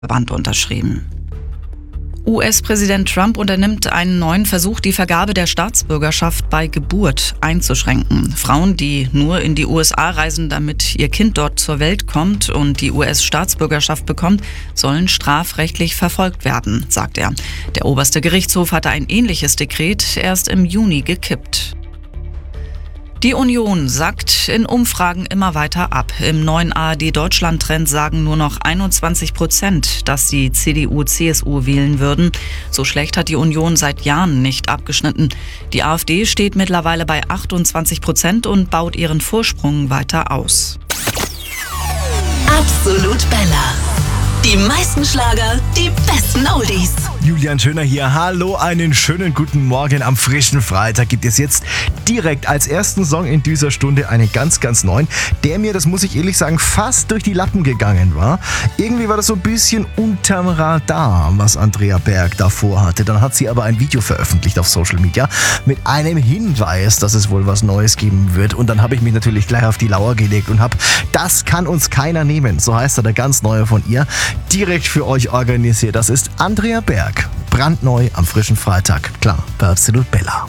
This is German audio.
Verband unterschrieben. US-Präsident Trump unternimmt einen neuen Versuch, die Vergabe der Staatsbürgerschaft bei Geburt einzuschränken. Frauen, die nur in die USA reisen, damit ihr Kind dort zur Welt kommt und die US-Staatsbürgerschaft bekommt, sollen strafrechtlich verfolgt werden, sagt er. Der oberste Gerichtshof hatte ein ähnliches Dekret erst im Juni gekippt. Die Union sackt in Umfragen immer weiter ab. Im neuen ARD-Deutschland-Trend sagen nur noch 21%, dass sie CDU/CSU wählen würden. So schlecht hat die Union seit Jahren nicht abgeschnitten. Die AfD steht mittlerweile bei 28% und baut ihren Vorsprung weiter aus. Absolut Bella. Die meisten Schlager, die besten Oldies. Julian Schöner hier. Hallo, einen schönen guten Morgen am frischen Freitag. Gibt es jetzt direkt als ersten Song in dieser Stunde einen ganz, ganz neuen, der mir, das muss ich ehrlich sagen, fast durch die Lappen gegangen war. Irgendwie war das so ein bisschen unterm Radar, was Andrea Berg davor hatte. Dann hat sie aber ein Video veröffentlicht auf Social Media mit einem Hinweis, dass es wohl was Neues geben wird. Und dann habe ich mich natürlich gleich auf die Lauer gelegt und habe "Das kann uns keiner nehmen", so heißt er, der ganz neue von ihr, direkt für euch organisiert. Das ist Andrea Berg. Brandneu am frischen Freitag. Klar, bei Absolut Bella.